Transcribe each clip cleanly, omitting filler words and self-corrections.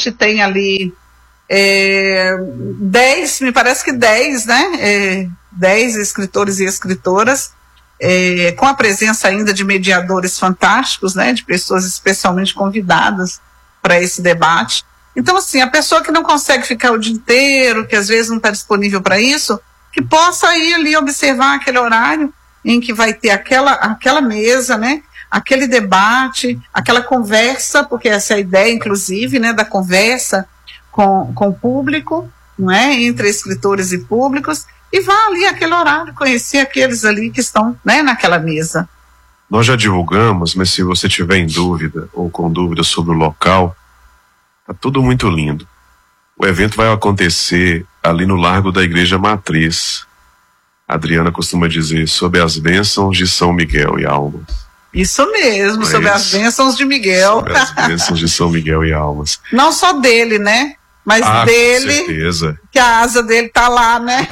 gente tem ali 10, me parece que 10, né? 10 escritores e escritoras, com a presença ainda de mediadores fantásticos, né? De pessoas especialmente convidadas para esse debate. Então, assim, a pessoa que não consegue ficar o dia inteiro, que às vezes não está disponível para isso, que possa ir ali observar aquele horário em que vai ter aquela mesa, né? Aquele debate, aquela conversa, porque essa é a ideia, inclusive, né? Da conversa com o público, não é? Entre escritores e públicos, e vá ali aquele horário, conhecer aqueles ali que estão, né, naquela mesa. Nós já divulgamos, mas se você tiver em dúvida ou com dúvida sobre o local, tá tudo muito lindo. O evento vai acontecer ali no Largo da Igreja Matriz. A Adriana costuma dizer, sob as bênçãos de São Miguel e Almas. Isso mesmo, sob as bênçãos de Miguel. Sob as bênçãos de São Miguel e Almas. Não só dele, né? Mas dele, com certeza. Que a asa dele tá lá, né?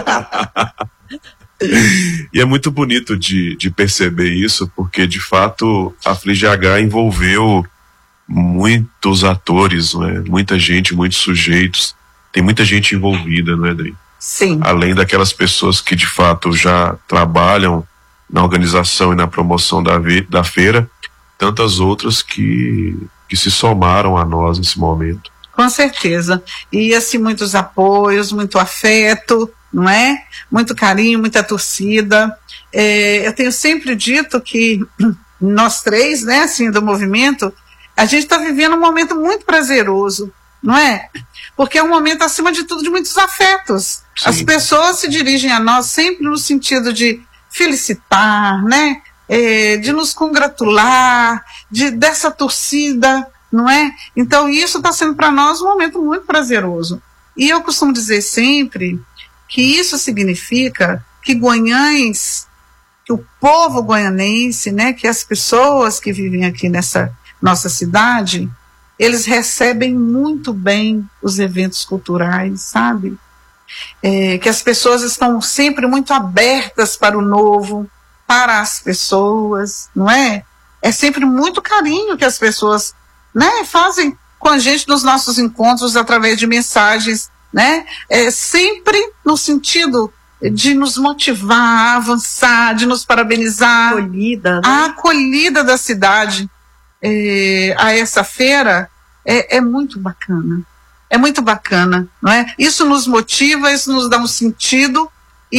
E é muito bonito de perceber isso, porque de fato a FLIGH envolveu muitos atores, né? Muita gente, muitos sujeitos, tem muita gente envolvida, não é, Adri? Sim. Além daquelas pessoas que de fato já trabalham na organização e na promoção da feira, tantas outras que se somaram a nós nesse momento. Com certeza. E assim, muitos apoios, muito afeto, não é? Muito carinho, muita torcida. Eu tenho sempre dito que nós três, né, assim, do movimento, a gente está vivendo um momento muito prazeroso, não é? Porque é um momento, acima de tudo, de muitos afetos. Sim. As pessoas se dirigem a nós sempre no sentido de felicitar, né? De nos congratular, dessa torcida, não é? Então isso está sendo para nós um momento muito prazeroso. E eu costumo dizer sempre que isso significa que Guanhães, que o povo guaianense, né, que as pessoas que vivem aqui nessa nossa cidade, eles recebem muito bem os eventos culturais, sabe? Que as pessoas estão sempre muito abertas para o novo, para as pessoas, não é? É sempre muito carinho que as pessoas, né, fazem com a gente nos nossos encontros através de mensagens, né? Sempre no sentido de nos motivar a avançar, de nos parabenizar. Acolhida, né? A acolhida da cidade a essa feira é muito bacana. É muito bacana, não é? Isso nos motiva, isso nos dá um sentido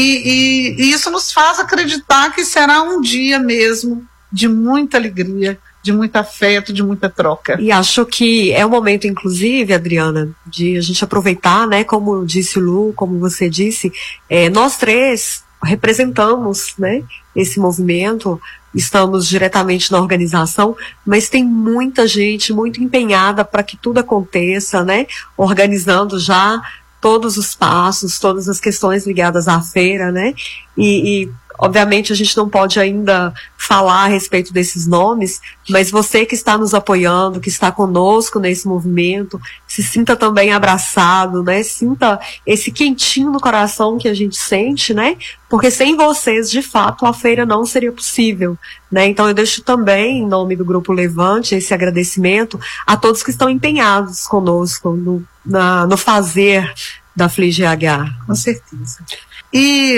e isso nos faz acreditar que será um dia mesmo de muita alegria, de muito afeto, de muita troca. E acho que é o momento, inclusive, Adriana, de a gente aproveitar, né, como disse o Lu, como você disse, nós três representamos, né, esse movimento, estamos diretamente na organização, mas tem muita gente muito empenhada para que tudo aconteça, né, organizando já todos os passos, todas as questões ligadas à feira, né, e obviamente a gente não pode ainda falar a respeito desses nomes, mas você que está nos apoiando, que está conosco nesse movimento, se sinta também abraçado, né? Sinta esse quentinho no coração que a gente sente, né? Porque sem vocês, de fato, a feira não seria possível, né? Então eu deixo também, em nome do Grupo Levante, esse agradecimento a todos que estão empenhados conosco no fazer da FLIGH. Com certeza. E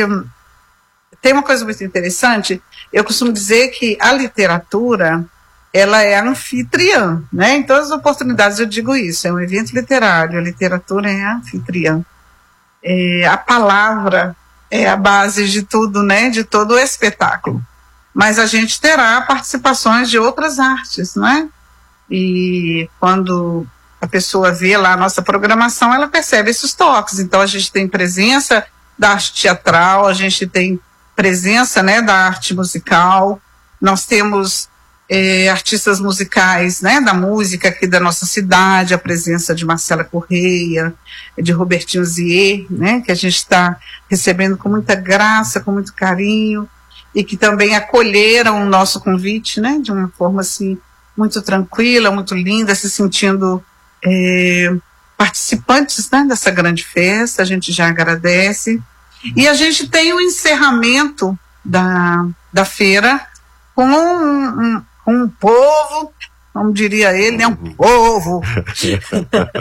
tem uma coisa muito interessante, eu costumo dizer que a literatura, ela é anfitriã, né? Em todas as oportunidades eu digo isso, é um evento literário, a literatura é anfitriã. A palavra é a base de tudo, né? De todo o espetáculo. Mas a gente terá participações de outras artes, não é? E quando a pessoa vê lá a nossa programação, ela percebe esses toques. Então a gente tem presença da arte teatral, a gente tem presença, né, da arte musical, nós temos artistas musicais, né, da música aqui da nossa cidade, a presença de Marcela Correia, de Robertinho Zier, né, que a gente está recebendo com muita graça, com muito carinho, e que também acolheram o nosso convite, né, de uma forma assim, muito tranquila, muito linda, se sentindo participantes, né, dessa grande festa, a gente já agradece. E a gente tem o encerramento da feira com um povo, como diria ele, né, um povo